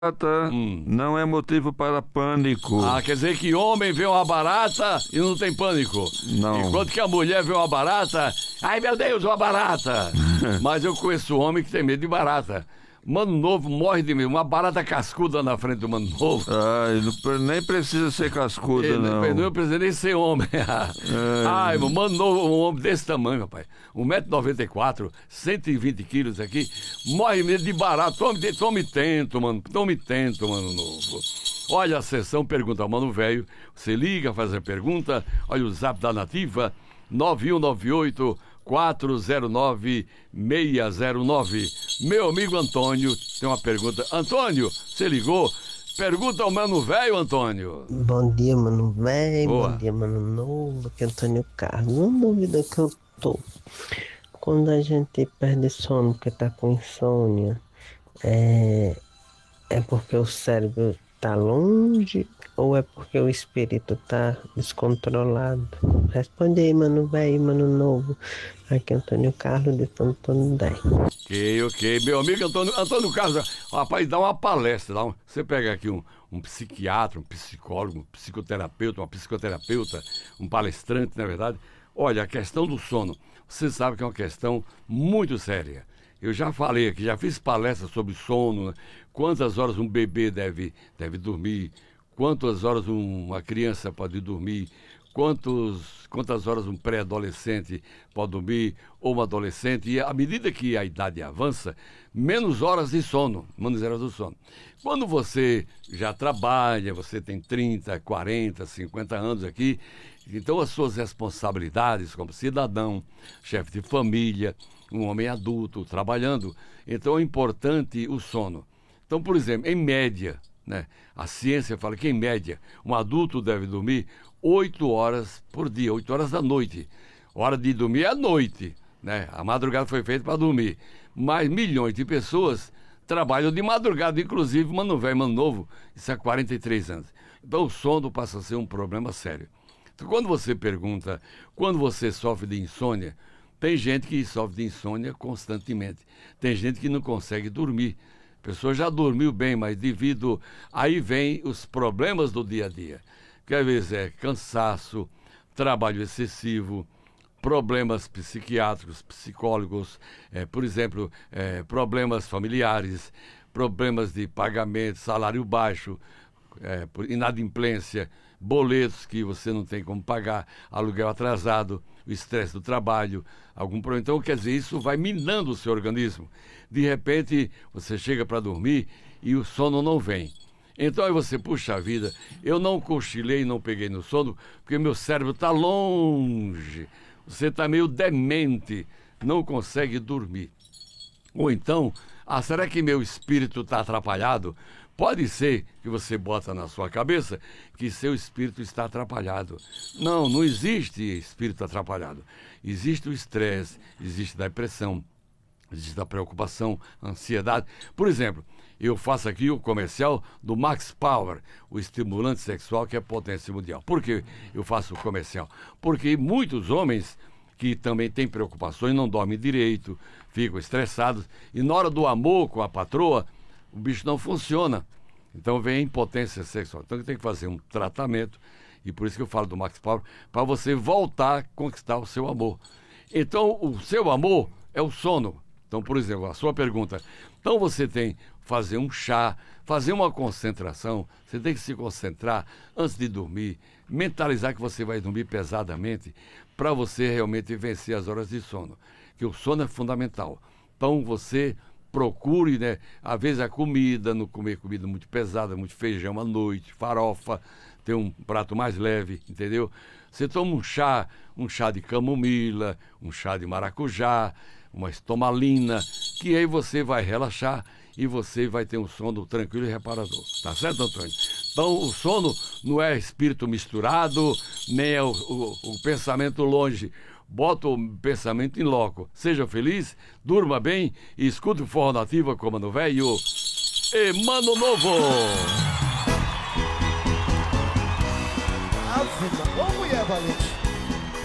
Não é motivo para pânico. Ah, quer dizer que homem vê uma barata e não tem pânico. Não. Enquanto que a mulher vê uma barata, ai meu Deus, uma barata. Mas eu conheço homem que tem medo de barata. Mano Novo morre de medo. Uma barata cascuda na frente do Mano Novo. Ai, nem precisa ser cascuda, não. Não precisa nem ser homem. Ai, Mano Novo, um homem desse tamanho, rapaz. 1,94 m, 120 quilos aqui. Morre de medo de barata. Tome tento, Mano Novo. Olha a sessão Pergunta ao Mano Velho. Você liga, faz a pergunta. Olha o zap da Nativa. 9198-409-609. Meu amigo Antônio tem uma pergunta. Antônio, você ligou? Pergunta ao Mano Velho, Antônio. Bom dia, Mano Velho. Bom dia, Mano Novo. Aqui é Antônio Carlos. Uma dúvida que eu tô. Quando a gente perde sono porque tá com insônia, é porque o cérebro tá longe ou é porque o espírito tá descontrolado? Responde aí, Mano Velho, Mano Novo. Aqui é Antônio Carlos de Santo Antônio 10. Ok. Meu amigo Antônio Carlos, rapaz, dá uma palestra. Você pega aqui um psiquiatra, um psicólogo, um psicoterapeuta, uma psicoterapeuta, um palestrante, na verdade. Olha, a questão do sono, você sabe que é uma questão muito séria. Eu já falei aqui, já fiz palestra sobre sono, né? Quantas horas um bebê deve dormir, quantas horas uma criança pode dormir, quantas horas um pré-adolescente pode dormir, ou um adolescente, e à medida que a idade avança, menos horas de sono. Quando você já trabalha, você tem 30, 40, 50 anos aqui, então as suas responsabilidades como cidadão, chefe de família, um homem adulto, trabalhando, então é importante o sono. Então, por exemplo, em média, né, a ciência fala que em média um adulto deve dormir 8 horas por dia, 8 horas da noite. Hora de dormir é à noite, né? A madrugada foi feita para dormir. Mas milhões de pessoas trabalham de madrugada, inclusive Mano Velho, Mano Novo, isso há 43 anos. Então o sono passa a ser um problema sério. Então, quando você pergunta, quando você sofre de insônia, tem gente que sofre de insônia constantemente. Tem gente que não consegue dormir. A pessoa já dormiu bem, mas devido... Aí vem os problemas do dia a dia. Que às vezes é cansaço, trabalho excessivo, problemas psiquiátricos, psicólogos, por exemplo, problemas familiares, problemas de pagamento, salário baixo, por inadimplência, boletos que você não tem como pagar, aluguel atrasado, o estresse do trabalho, algum problema. Então, quer dizer, isso vai minando o seu organismo. De repente, você chega para dormir e o sono não vem. Então aí você, puxa vida, eu não cochilei, não peguei no sono, porque meu cérebro está longe. Você está meio demente, não consegue dormir. Ou então, será que meu espírito está atrapalhado? Pode ser que você bota na sua cabeça que seu espírito está atrapalhado. Não existe espírito atrapalhado. Existe o estresse, existe a depressão, existe a preocupação, a ansiedade. Por exemplo, eu faço aqui o comercial do Max Power, o estimulante sexual que é potência mundial. Por que eu faço o comercial? Porque muitos homens que também têm preocupações, não dormem direito, ficam estressados, e na hora do amor com a patroa, o bicho não funciona. Então vem a impotência sexual. Então tem que fazer um tratamento, e por isso que eu falo do Max Power, para você voltar a conquistar o seu amor. Então o seu amor é o sono. Então, por exemplo, a sua pergunta, então você tem que fazer um chá, fazer uma concentração, você tem que se concentrar antes de dormir, mentalizar que você vai dormir pesadamente, para você realmente vencer as horas de sono, que o sono é fundamental. Então você procure, né, às vezes a comida, não comer comida muito pesada, muito feijão à noite, farofa, ter um prato mais leve, entendeu? Você toma um chá de camomila, um chá de maracujá, uma estomalina, que aí você vai relaxar e você vai ter um sono tranquilo e reparador. Tá certo, Antônio? Então, o sono não é espírito misturado, nem é o pensamento longe. Bota o pensamento em loco. Seja feliz, durma bem e escute o Forró Nativa com Mano Velho e Mano Novo. Ô, mulher valente.